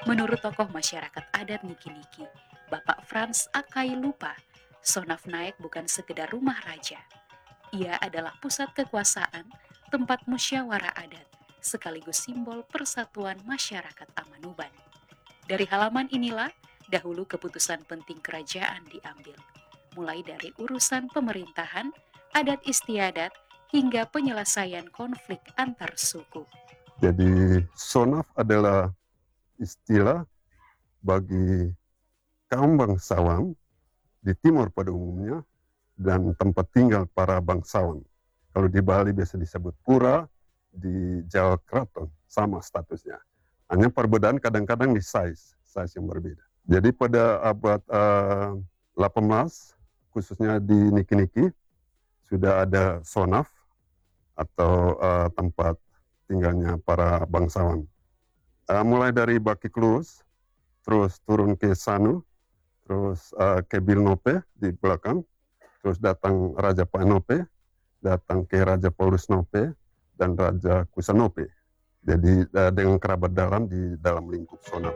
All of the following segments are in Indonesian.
Menurut tokoh masyarakat adat Niki-Niki, Bapak Franz Akai Lupa, Sonaf Naik bukan sekedar rumah raja. Ia adalah pusat kekuasaan, tempat musyawarah adat, sekaligus simbol persatuan masyarakat Amanuban. Dari halaman inilah, dahulu keputusan penting kerajaan diambil, mulai dari urusan pemerintahan, adat istiadat, hingga penyelesaian konflik antar suku. Jadi Sonaf adalah istilah bagi kaum bangsawan di timur pada umumnya dan tempat tinggal para bangsawan. Kalau di Bali biasa disebut pura, di Jawa Keraton sama statusnya. Hanya perbedaan kadang-kadang di size yang berbeda. Jadi pada abad 18, khususnya di Niki-Niki, sudah ada Sonaf atau tempat tinggalnya para bangsawan. Mulai dari Baki Klus, terus turun ke Sanu, terus ke Bilnope di belakang, terus datang Raja Panope, datang ke Raja Paulus Nope, dan Raja Kusanope. Jadi dengan kerabat dalam di dalam lingkup Sonaf.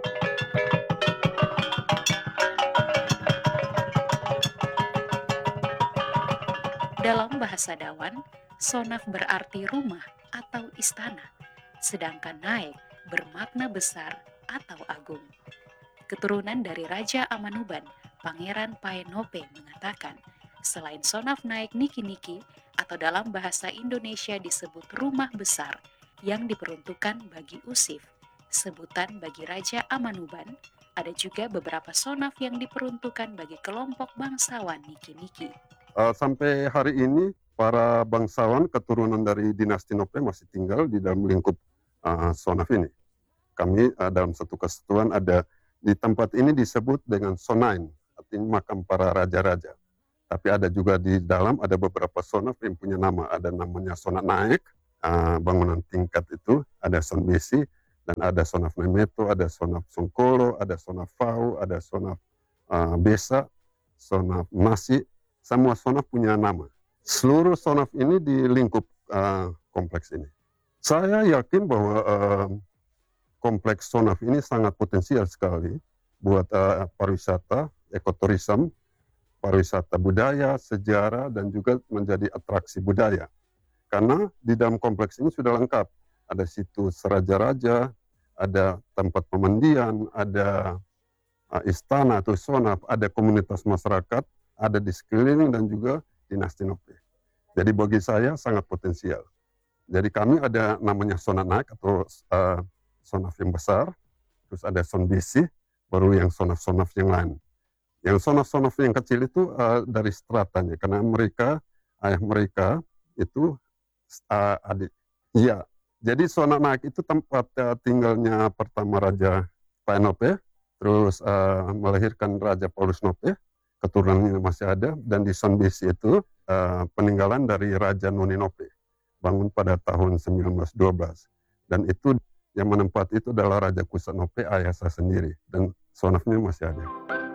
Dalam bahasa Dawan, Sonaf berarti rumah atau istana, sedangkan Naik bermakna besar atau agung. Keturunan dari Raja Amanuban, Pangeran Paenope mengatakan, selain Sonaf Naik Niki-Niki atau dalam bahasa Indonesia disebut rumah besar yang diperuntukkan bagi Usif, sebutan bagi Raja Amanuban, ada juga beberapa Sonaf yang diperuntukkan bagi kelompok bangsawan Niki-Niki. Sampai hari ini para bangsawan keturunan dari dinasti Nope masih tinggal di dalam lingkup Sonaf ini. Kami dalam satu kesatuan ada di tempat ini disebut dengan Sonain, artinya makam para raja-raja. Tapi ada juga di dalam ada beberapa Sonaf yang punya nama. Ada namanya Sonaf Naik, bangunan tingkat itu, ada Son Besi, dan ada Sonaf Nemeto, ada Sonaf Songkolo, ada Sonaf Fau, ada Sonaf Besa, Sonaf Nasi. Semua Sonaf punya nama. Seluruh Sonaf ini di lingkup kompleks ini. Saya yakin bahwa kompleks Sonaf ini sangat potensial sekali buat pariwisata, ekoturism, pariwisata budaya, sejarah, dan juga menjadi atraksi budaya. Karena di dalam kompleks ini sudah lengkap. Ada situs raja-raja, ada tempat pemandian, ada istana atau Sonaf, ada komunitas masyarakat, ada di sekeliling dan juga dinasti Nope. Jadi bagi saya sangat potensial. Jadi kami ada namanya Sonaf Naik atau Sonaf yang besar, terus ada Son Besi, baru yang Sonaf-Sonaf yang lain. Yang Sonaf-Sonaf yang kecil itu dari stratanya, karena ayah mereka itu adik. Iya, jadi Sonaf Naik itu tempat tinggalnya pertama Raja Paenope, terus melahirkan Raja Paulus Nope, keturunannya masih ada, dan di Son Besi itu peninggalan dari Raja Noni Nope, bangun pada tahun 1912. Dan itu yang menempati itu adalah Raja Kusanope, ayah saya sendiri, dan Sonafnya masih ada.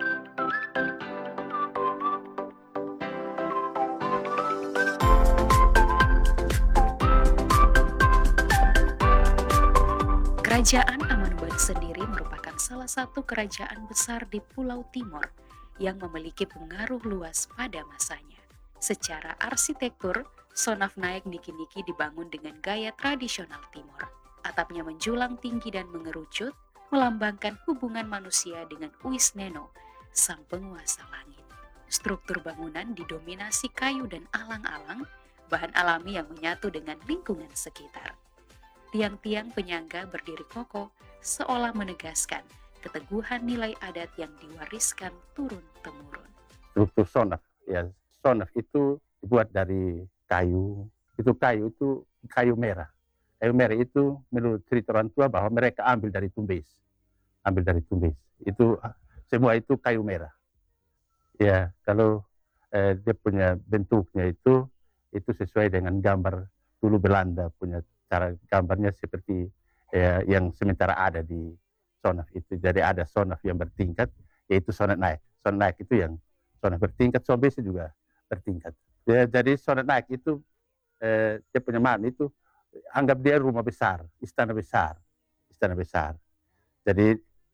Kerajaan Amanuban sendiri merupakan salah satu kerajaan besar di Pulau Timor yang memiliki pengaruh luas pada masanya. Secara arsitektur, Sonaf Naik Niki-Niki dibangun dengan gaya tradisional Timor. Atapnya menjulang tinggi dan mengerucut, melambangkan hubungan manusia dengan Uisneno, sang penguasa langit. Struktur bangunan didominasi kayu dan alang-alang, bahan alami yang menyatu dengan lingkungan sekitar. Tiang-tiang penyangga berdiri kokoh, seolah menegaskan keteguhan nilai adat yang diwariskan turun-temurun. Struktur Sonaf, ya Sonaf itu dibuat dari kayu. Kayu itu kayu merah. Kayu merah itu menurut cerita orang tua bahwa mereka ambil dari Tumbes. Itu semua itu kayu merah. Ya, kalau dia punya bentuknya itu sesuai dengan gambar dulu Belanda punya cara gambarnya seperti yang sementara ada di Sonaf itu. Jadi ada Sonaf yang bertingkat, yaitu Sonaf Naik. Sonaf Naik itu yang Sonaf bertingkat, Sonaf Besi juga bertingkat. Ya, jadi Sonaf Naik itu dia punya makna itu anggap dia rumah besar, istana besar. Jadi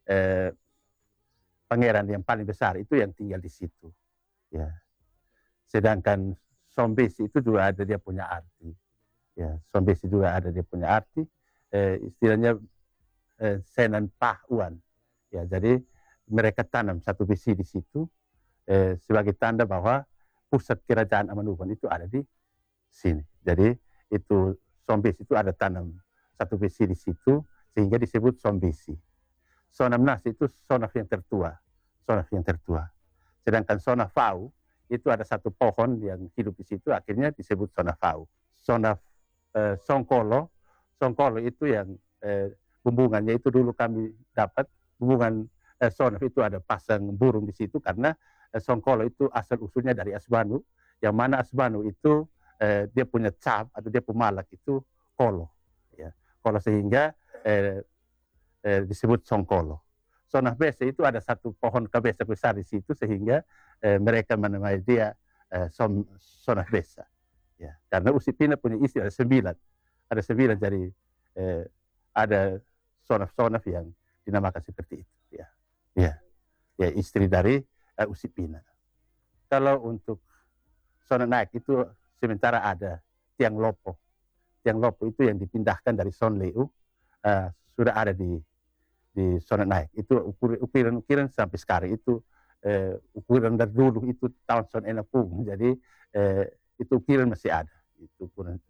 eh, pangeran yang paling besar itu yang tinggal di situ. Ya. Sedangkan Sombesi itu juga ada dia punya arti. Ya, Sombesi juga ada dia punya arti. Istilahnya Senan Pahuan. Ya, jadi mereka tanam satu besi di situ sebagai tanda bahwa pusat kerajaan Amanubon itu ada di sini. Jadi itu Sombesi itu ada tanam satu besi di situ sehingga disebut Sombesi. Sonamnas itu Sonaf yang tertua, Sonaf yang tertua. Sedangkan Sonafau itu ada satu pohon yang hidup di situ akhirnya disebut Sonafau. Sonaf Songkolo, Songkolo itu yang bumbungannya itu dulu kami dapat bumbungan Sonaf itu ada pasang burung di situ karena Songkolo itu asal usulnya dari Asbanu, yang mana Asbanu itu dia punya cap atau dia punya malak itu kolo, ya. Kolo sehingga disebut Songkolo. Sonaf Besa itu ada satu pohon kabesa besar di situ sehingga mereka menamai dia Sonaf Besa. Ya, karena Usipina punya istri ada 9, jadi ada sonaf-sonaf yang dinamakan seperti itu. Ya, ya, ya istri dari Usipina. Kalau untuk Sonaf Naik itu sementara ada Tiang Lopo. Tiang Lopo itu yang dipindahkan dari Sonleu sudah ada di Sonaf Naik. Itu ukiran sampai sekarang itu ukuran dari dulu itu tahun Son Enapung. Jadi itu ukiran masih ada. Itu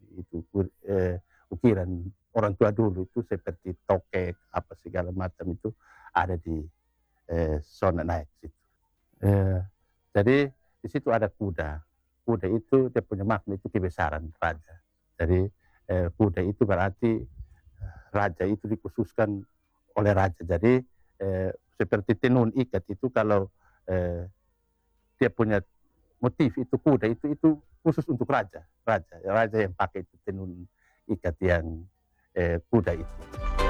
ukiran orang tua dulu itu seperti tokek apa segala macam itu ada di Sonaf Naik situ. Jadi di situ ada kuda. Kuda itu dia punya makna itu kebesaran raja. Jadi kuda itu berarti raja itu dikhususkan oleh raja. Jadi seperti tenun ikat itu kalau dia punya motif itu kuda itu khusus untuk raja yang pakai itu tenun ikat yang kuda itu.